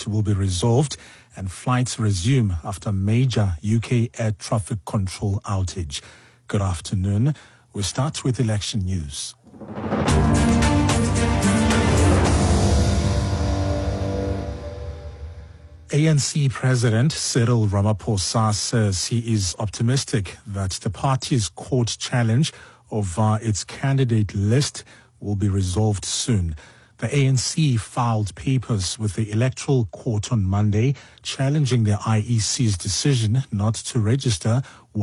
conflict will be resolved and flights resume after major UK air traffic control outage. Good afternoon. We start with election news. ANC President Cyril Ramaphosa says he is optimistic that the party's court challenge over its candidate list will be resolved soon. The ANC filed papers with the Electoral Court on Monday, challenging the IEC's decision not to register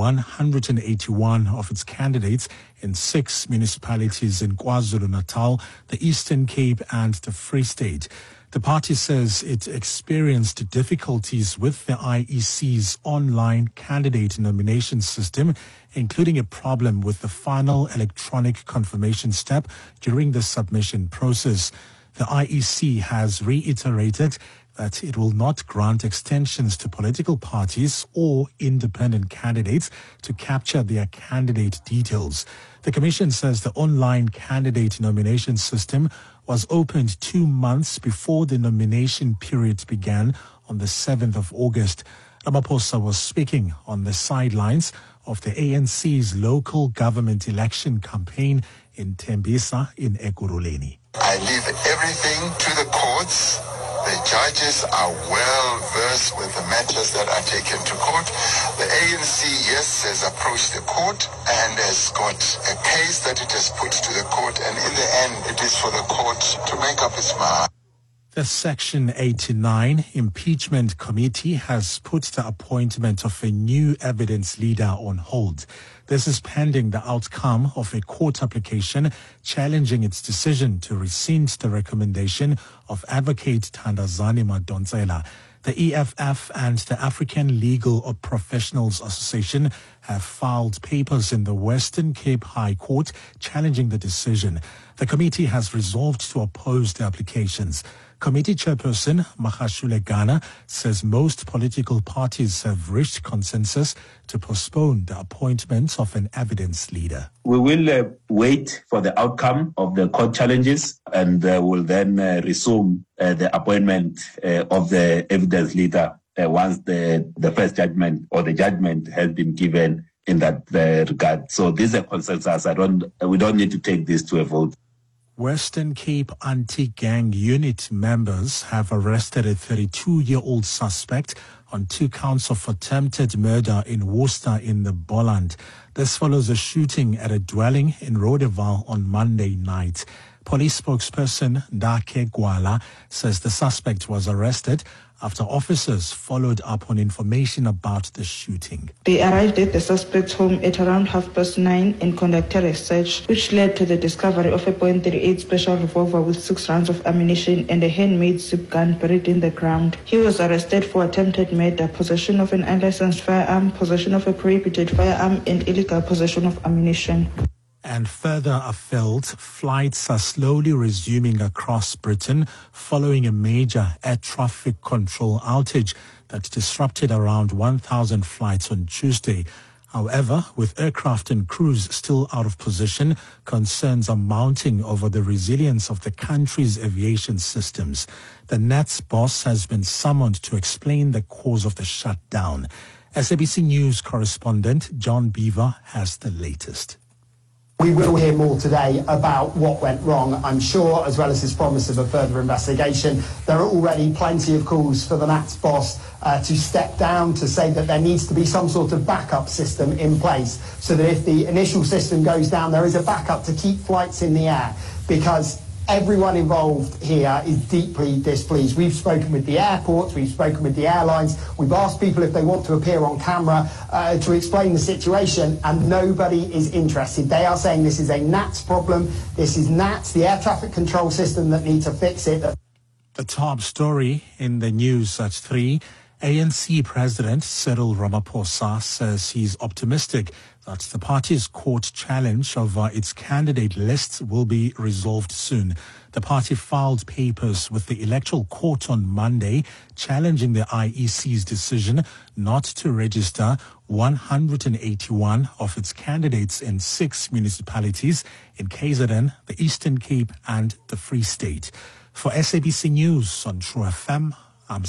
181 of its candidates in 6 municipalities in KwaZulu-Natal, the Eastern Cape and the Free State. The party says it experienced difficulties with the IEC's online candidate nomination system, including a problem with the final electronic confirmation step during the submission process. The IEC has reiterated that it will not grant extensions to political parties or independent candidates to capture their candidate details. The Commission says the online candidate nomination system was opened 2 months before the nomination period began on the 7th of August. Ramaphosa was speaking on the sidelines of the ANC's local government election campaign in Tembisa in Ekurhuleni. I leave everything to the courts. The judges are well versed with the matters that are taken to court. The ANC, yes, has approached the court and has got a case that it has put to the court, and in the end, it is for the court to make up its mind. The Section 89 Impeachment Committee has put the appointment of a new evidence leader on hold. This is pending the outcome of a court application challenging its decision to rescind the recommendation of Advocate Thandazani Madonsela. The EFF and the African Legal Professionals Association have filed papers in the Western Cape High Court challenging the decision. The committee has resolved to oppose the applications. Committee Chairperson Magashule Gana says most political parties have reached consensus to postpone the appointment of an evidence leader. We will wait for the outcome of the court challenges and will then resume the appointment of the evidence leader once the first judgment or the judgment has been given in that regard. So this is a consensus. We don't need to take this to a vote. Western Cape Anti-Gang Unit members have arrested a 32-year-old suspect on 2 counts of attempted murder in Worcester in the Boland. This follows a shooting at a dwelling in Rodeval on Monday night. Police spokesperson Ndake Gwala says the suspect was arrested after officers followed up on information about the shooting. They arrived at the suspect's home at around 9:30 and conducted a search, which led to the discovery of a .38 special revolver with 6 rounds of ammunition and a handmade zip gun buried in the ground. He was arrested for attempted murder, possession of an unlicensed firearm, possession of a prohibited firearm, and illegal possession of ammunition. And further afield, flights are slowly resuming across Britain following a major air traffic control outage that disrupted around 1,000 flights on Tuesday. However, with aircraft and crews still out of position, concerns are mounting over the resilience of the country's aviation systems. The NATS boss has been summoned to explain the cause of the shutdown. SABC News correspondent John Beaver has the latest. We will hear more today about what went wrong, I'm sure, as well as his promise of a further investigation. There are already plenty of calls for the NATS boss to step down, to say that there needs to be some sort of backup system in place so that if the initial system goes down, there is a backup to keep flights in the air, because everyone involved here is deeply displeased. We've spoken with the airports, we've spoken with the airlines, we've asked people if they want to appear on camera to explain the situation, and nobody is interested. They are saying this is a NATS problem, this is NATS, the air traffic control system, that needs to fix it. The top story in the news at 3. ANC President Cyril Ramaphosa says he's optimistic that the party's court challenge over its candidate list will be resolved soon. The party filed papers with the Electoral Court on Monday challenging the IEC's decision not to register 181 of its candidates in 6 municipalities in KZN, the Eastern Cape and the Free State. For SABC News on True FM,